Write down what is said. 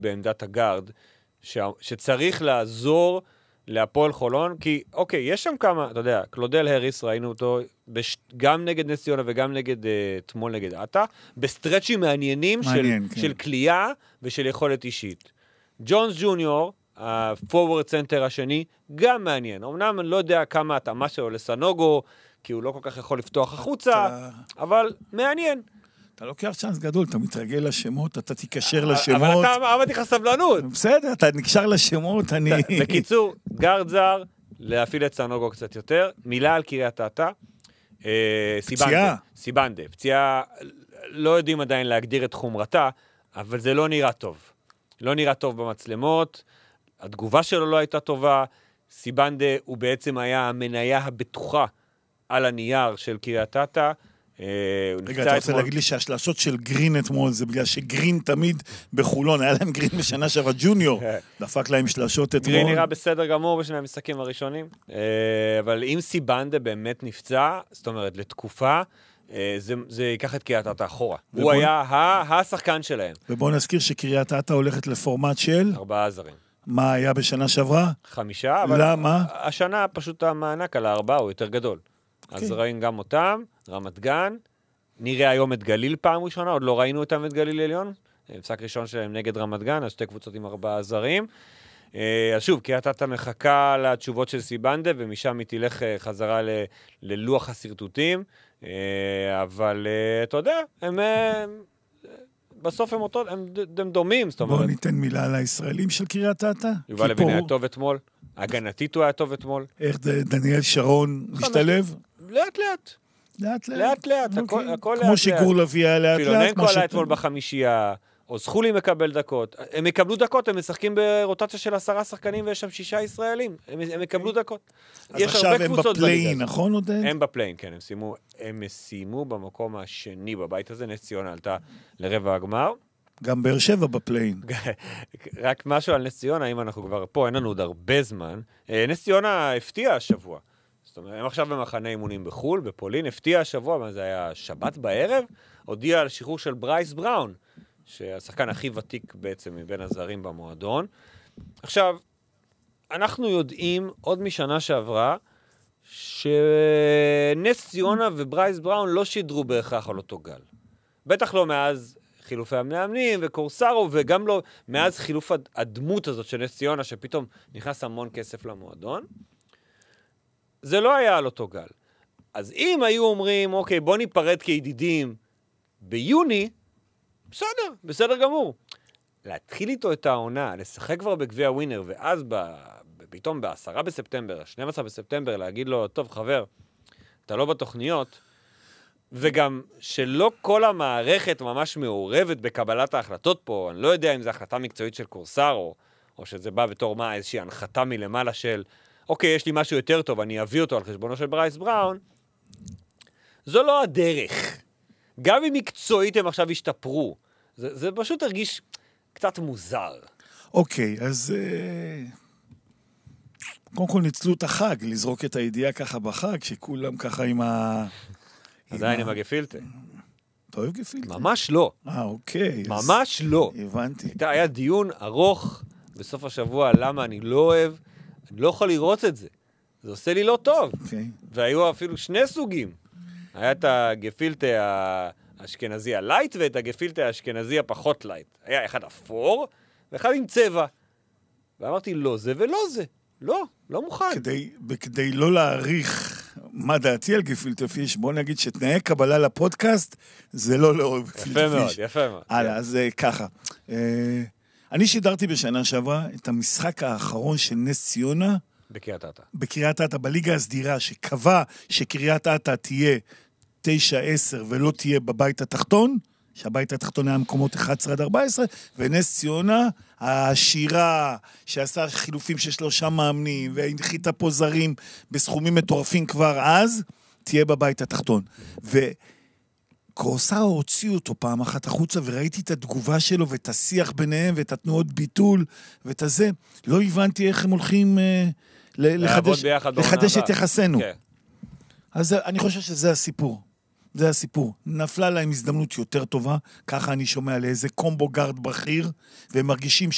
בעמדת הגארד, שצריך לעזור להפועל חולון, כי אוקיי, יש שם כמה, אתה יודע, קלודל הריס, ראינו אותו, גם נגד נס ציונה וגם נגד, תמול נגד עטה, בסטרצ'ים מעניינים של קליעה ושל יכולת אישית. ג'ונס ג'וניור, הפורוורד סנטר השני, גם מעניין. אמנם אני לא יודע כמה התאמה שלו לסנוגו, כי הוא לא כל כך יכול לפתוח החוצה, אבל מעניין. אתה לוקח צ'אנס גדול, אתה מתרגל לשמות, אתה תיקשר לשמות. אבל אתה אמרתי לך סבלנות. בסדר, אתה נקשר לשמות, אני... בקיצור, גארד זר, להפעיל את סנוגו קצת יותר, מילה על קריית אתא. פציעה. סיבנדה. פציעה, לא יודעים עדיין להגדיר את חומרתה, אבל זה לא נראה טוב. לא נראה טוב במצלמות, התגובה שלו לא הייתה טובה, סיבנדה הוא בעצם היה המניה הבטוחה על הנייר של קריית אתא. רגע, אתה רוצה להגיד לי שהשלשות של גרין אתמול, זה בגלל שגרין תמיד בחולון, היה להם גרין בשנה שעברה ג'וניור, דפק להם שלשות אתמול. גרין נראה בסדר גמור בשני המשחקים הראשונים, אבל אם סיבנדה באמת נפצע, זאת אומרת, לתקופה, זה ייקח את קריית אתא אחורה. הוא היה השחקן שלהם. ובואו נזכיר שקריית אתא הולכת לפורמט של 4 זרים. מה היה בשנה שעברה? 5, אבל למה? השנה פשוט המענק על 4 הוא יותר גדול. אז ראינו גם אותם, רמת גן, נראה היום את גליל פעם ראשונה, עוד לא ראינו אותם את גליל עליון, משחק ראשון שלהם נגד רמת גן, אז 2 קבוצות עם 4 זרים. אז שוב, קריית אתא מחכה לתשובות של סיבנדה, ומשם היא תלך חזרה ללוח הסרטוטים, אבל אתה יודע, בסוף הם דומים. בואו ניתן מילה על הישראלים של קריית אתא. יובל לוין היה טוב אתמול, הגנתית הוא היה טוב אתמול. איך דניאל שרון משתלב? לאט, הכל לאט. כמו שגור לוי היה לאט. פילוננקו עלה אתמול בחמישייה, או זכולי מקבל דקות. הם יקבלו דקות, הם משחקים ברוטציה של 10 שחקנים, ויש שם 6 ישראלים. הם יקבלו דקות. אז עכשיו הם בפליין, נכון עודד? הם בפליין, כן. הם סיימו במקום השני בבית הזה, נס ציונה עלתה לרבע הגמר. גם באר שבע בפליין. רק משהו על נס ציונה, אם אנחנו כבר פה, אין לנו עוד הרבה זמן. נס ציונה הפתיע השבוע. זאת אומרת, הם עכשיו במחנה אימונים בחול, בפולין, הפתיע השבוע, מה זה היה שבת בערב, הודיע על שחרור של ברייס בראון, שהשחקן הכי ותיק בעצם מבין הזרים במועדון. עכשיו, אנחנו יודעים עוד משנה שעברה, שנס ציונה וברייס בראון לא שידרו בהכרח על אותו גל. בטח לא מאז חילופי המאמנים וקורסרו, וגם לא מאז חילוף הדמות הזאת של נס ציונה, שפתאום נכנס המון כסף למועדון. זה לא היה על אותו גל. אז אם היו אומרים, אוקיי, בוא ניפרד כידידים ביוני, בסדר גמור. להתחיל איתו את העונה, לשחק כבר בגביע ווינר, ואז פתאום ב10 בספטמבר, 12 בספטמבר, להגיד לו, טוב חבר, אתה לא בתוכניות, וגם שלא כל המערכת ממש מעורבת בקבלת ההחלטות פה, אני לא יודע אם זו החלטה מקצועית של קורסרו, או שזה בא בתור מה, איזושהי הנחתה מלמעלה של, אוקיי, יש לי משהו יותר טוב, אני אביא אותו על חשבונו של ברייס בראון, זו לא הדרך. גם אם מקצועית הם עכשיו השתפרו, זה פשוט הרגיש קצת מוזר. אוקיי, אז קודם כל ניצלו את החג, לזרוק את הידיעה ככה בחג, שכולם ככה עם עדיין עם הגפילטה. אתה אוהב גפילטה? ממש לא. אוקיי. ממש לא. הבנתי. היה דיון ארוך בסוף השבוע, למה אני לא אוהב, אני לא יכול לראות את זה. זה עושה לי לא טוב. אוקיי. והיו אפילו 2 סוגים. היה את הגפילטה האשכנזי הלייט, ואת הגפילטה האשכנזי הפחות לייט. היה אחד אפור, ואחד עם צבע. ואמרתי, לא זה ולא זה. לא מוכן. כדי לא להעריך מה דעתי על גפילטה פיש, בוא נגיד שתנאי קבלה לפודקאסט, זה לא לאור גפילטה פיש. יפה מאוד. הלאה, אז ככה. אני שידרתי בשנה שעברה את המשחק האחרון של נס ציונה, בקריית אתא, בליגה הסדירה, שקבע שקריית אתא תהיה 9-10 ולא תהיה בבית התחתון, שהבית התחתון היה מקומות 11-14, ונס ציונה, העשירה שעשה חילופים של 3 מאמנים, והנחיתה פה זרים בסכומים מטורפים כבר אז, תהיה בבית התחתון. וקורסאו הוציא אותו פעם אחת החוצה, וראיתי את התגובה שלו, ואת השיח ביניהם, ואת התנועות ביטול, ואת הזה. לא הבנתי איך הם הולכים לחדש את יחסנו. אז אני חושב שזה הסיפור. זה הסיפור. נפלה להם הזדמנות יותר טובה, ככה אני שומע לאיזה קומבו גארד בכיר, והם מרגישים